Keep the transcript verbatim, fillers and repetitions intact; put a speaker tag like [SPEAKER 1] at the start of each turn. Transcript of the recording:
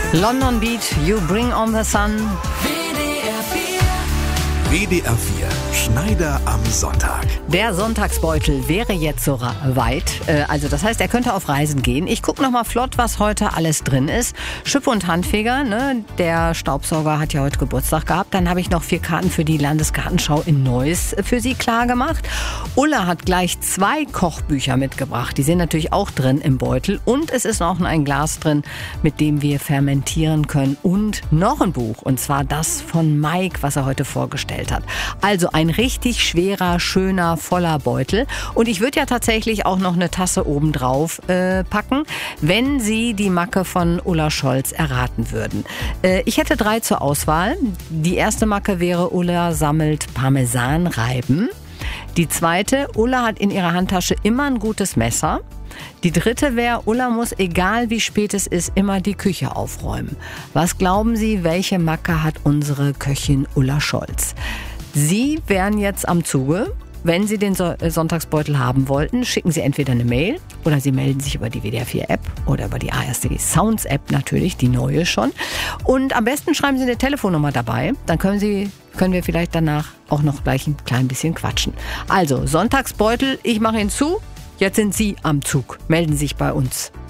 [SPEAKER 1] London Beat, You Bring on the Sun.
[SPEAKER 2] W D R vier, Schneider am Sonntag.
[SPEAKER 1] Der Sonntagsbeutel wäre jetzt so weit. Also das heißt, er könnte auf Reisen gehen. Ich gucke noch mal flott, was heute alles drin ist. Schippe und Handfeger, ne? Der Staubsauger hat ja heute Geburtstag gehabt. Dann habe ich noch vier Karten für die Landesgartenschau in Neuss für Sie klar gemacht. Ulla hat gleich zwei Kochbücher mitgebracht. Die sind natürlich auch drin im Beutel. Und es ist noch ein Glas drin, mit dem wir fermentieren können. Und noch ein Buch. Und zwar das von Mike, was er heute vorgestellt hat. Also ein richtig schwerer, schöner, voller Beutel. Und ich würde ja tatsächlich auch noch eine Tasse obendrauf äh, packen, wenn Sie die Macke von Ulla Scholz erraten würden. Äh, ich hätte drei zur Auswahl. Die erste Macke wäre: Ulla sammelt Parmesanreiben. Die zweite: Ulla hat in ihrer Handtasche immer ein gutes Messer. Die dritte wäre: Ulla muss, egal wie spät es ist, immer die Küche aufräumen. Was glauben Sie, welche Macke hat unsere Köchin Ulla Scholz? Sie wären jetzt am Zuge. Wenn Sie den Sonntagsbeutel haben wollten, schicken Sie entweder eine Mail oder Sie melden sich über die W D R vier App oder über die A R C Sounds App natürlich, die neue schon. Und am besten schreiben Sie eine Telefonnummer dabei, dann können Sie, können wir vielleicht danach auch noch gleich ein klein bisschen quatschen. Also Sonntagsbeutel, ich mache ihn zu. Jetzt sind Sie am Zug. Melden Sie sich bei uns.